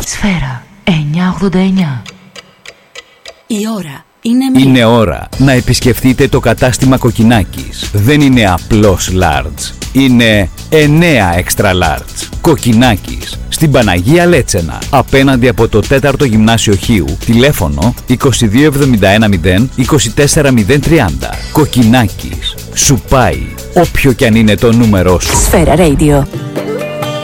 Σφαίρα 989. Η ώρα είναι Είναι ώρα να επισκεφτείτε το κατάστημα Κοκκινάκης. Δεν είναι απλώς large. Είναι 9 extra large. Κοκκινάκης. Στην Παναγία Λέτσενα. Απέναντι από το 4ο Γυμνάσιο Χίου. Τηλέφωνο 22710 24030. Κοκκινάκης. Σου πάει όποιο κι αν είναι το νούμερό σου. Σφαίρα Radio.